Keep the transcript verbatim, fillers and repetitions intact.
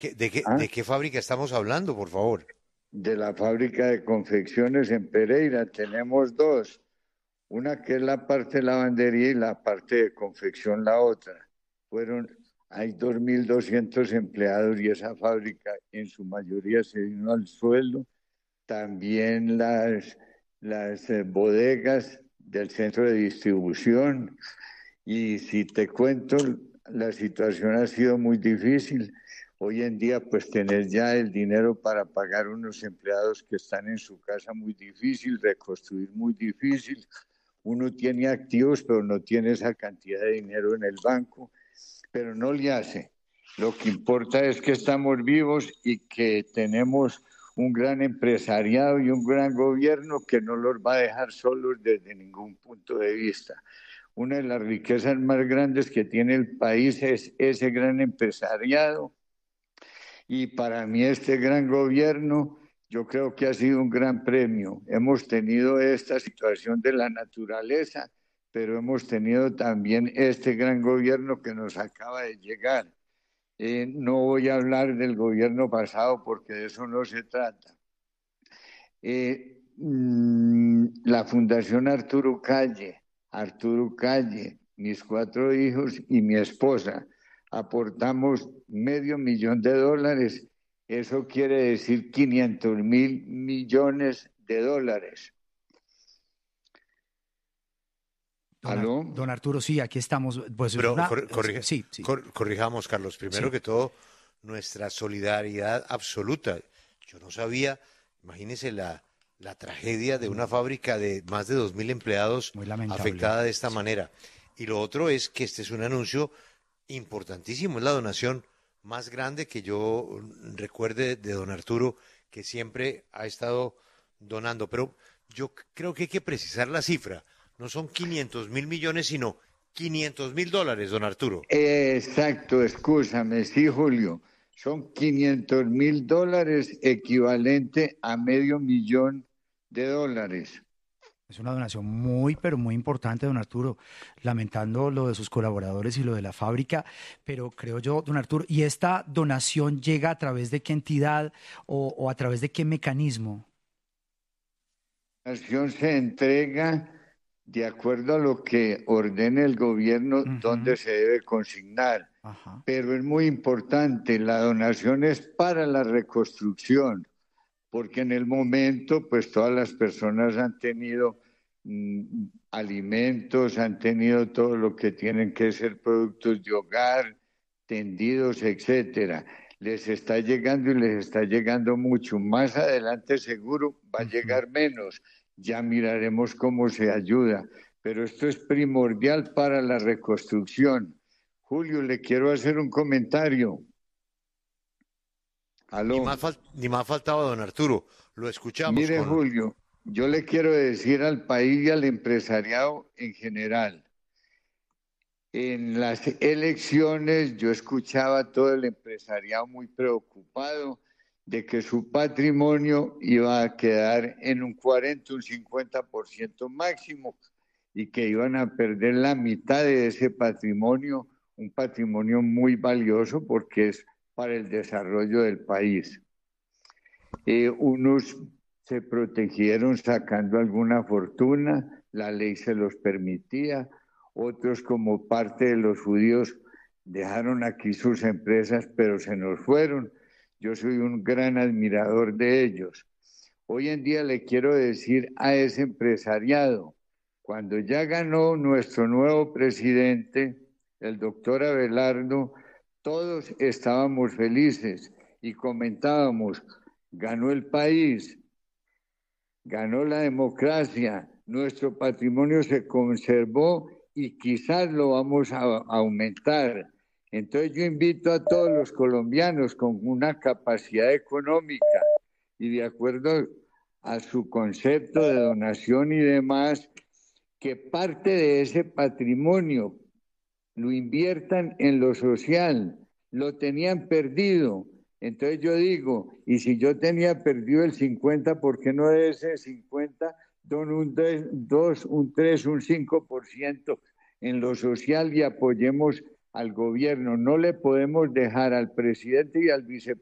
¿Qué- ¿De qué, ¿Ah? de qué fábrica estamos hablando, por favor? De la fábrica de confecciones en Pereira tenemos dos, una que es la parte de lavandería y la parte de confección la otra. Fueron, hay dos mil doscientos empleados y esa fábrica en su mayoría se vino al suelo. También las, las eh, bodegas del centro de distribución. Y si te cuento, la situación ha sido muy difícil. Hoy en día, pues tener ya el dinero para pagar unos empleados que están en su casa muy difícil, reconstruir muy difícil. Uno tiene activos, pero no tiene esa cantidad de dinero en el banco, pero no le hace. Lo que importa es que estamos vivos y que tenemos un gran empresariado y un gran gobierno que no los va a dejar solos desde ningún punto de vista. Una de las riquezas más grandes que tiene el país es ese gran empresariado y para mí este gran gobierno yo creo que ha sido un gran premio. Hemos tenido esta situación de la naturaleza, pero hemos tenido también este gran gobierno que nos acaba de llegar. Eh, no voy a hablar del gobierno pasado porque de eso no se trata. Eh, mm, la Fundación Arturo Calle, Arturo Calle, mis cuatro hijos y mi esposa, aportamos medio millón de dólares. Eso quiere decir quinientos mil millones de dólares. Don, Ar- ¿Aló? don Arturo, sí, aquí estamos. Pues es Pero una. cor- es- corrige- sí, sí, cor- corrijamos, Carlos. Primero sí. que todo, nuestra solidaridad absoluta. Yo no sabía, imagínese la, la tragedia de una fábrica de más de dos mil empleados Muy lamentable. afectada de esta Sí. manera. Y lo otro es que este es un anuncio importantísimo, es la donación más grande que yo recuerde de don Arturo, que siempre ha estado donando. Pero yo creo que hay que precisar la cifra. No son quinientos mil millones, sino quinientos mil dólares, don Arturo. Exacto, escúchame, sí, Julio. Son quinientos mil dólares equivalente a medio millón de dólares. Es una donación muy, pero muy importante, don Arturo. Lamentando lo de sus colaboradores y lo de la fábrica, pero creo yo, don Arturo, ¿y esta donación llega a través de qué entidad o, o a través de qué mecanismo? La acción se entrega de acuerdo a lo que ordene el gobierno Ujú. donde se debe consignar. Ajá. Pero es muy importante, la donación es para la reconstrucción, porque en el momento, pues todas las personas han tenido mm, alimentos, han tenido todo lo que tienen que ser productos de hogar, tendidos, etcétera. Les está llegando y les está llegando mucho. Más adelante seguro va a Ujú. llegar menos. Ya miraremos cómo se ayuda. Pero esto es primordial para la reconstrucción. Julio, le quiero hacer un comentario. Ni Aló. más, fal- ni más faltaba, don Arturo. Lo escuchamos Mire, con... Julio, yo le quiero decir al país y al empresariado en general, en las elecciones yo escuchaba a todo el empresariado muy preocupado de que su patrimonio iba a quedar en un cuarenta, un cincuenta por ciento máximo y que iban a perder la mitad de ese patrimonio, un patrimonio muy valioso porque es para el desarrollo del país. Eh, unos se protegieron sacando alguna fortuna, la ley se los permitía, otros como parte de los judíos dejaron aquí sus empresas, pero se nos fueron. Yo soy un gran admirador de ellos. Hoy en día le quiero decir a ese empresariado, cuando ya ganó nuestro nuevo presidente, el doctor Abelardo, todos estábamos felices y comentábamos, ganó el país, ganó la democracia, nuestro patrimonio se conservó y quizás lo vamos a, a aumentar. Entonces yo invito a todos los colombianos con una capacidad económica y de acuerdo a su concepto de donación y demás, que parte de ese patrimonio lo inviertan en lo social, lo tenían perdido. Entonces yo digo, y si yo tenía perdido el cincuenta, ¿por qué no de ese cincuenta don un dos, un tres, un cinco por ciento en lo social y apoyemos al gobierno. No le podemos dejar al presidente y al vicepresidente